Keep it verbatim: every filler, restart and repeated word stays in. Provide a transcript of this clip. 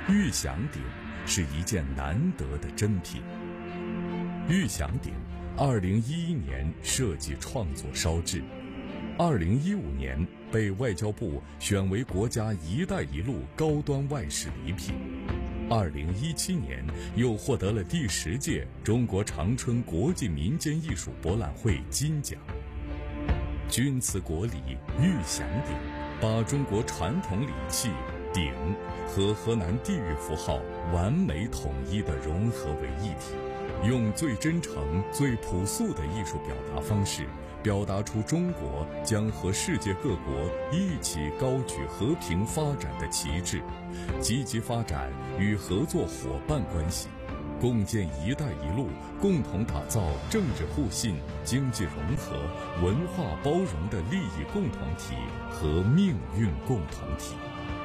玉响鼎是一件难得的珍品。玉响鼎二零一一年设计创作烧制，二零一五年被外交部选为国家“一带一路”高端外事礼品，二零一七年又获得了第十届中国长春国际民间艺术博览会金奖。钧瓷国礼玉响鼎，把中国传统礼器鼎和河南地域符号完美统一地融合为一体，用最真诚、最朴素的艺术表达方式，表达出中国将和世界各国一起高举和平发展的旗帜，积极发展与合作伙伴关系，共建“一带一路”，共同打造政治互信、经济融合、文化包容的利益共同体和命运共同体。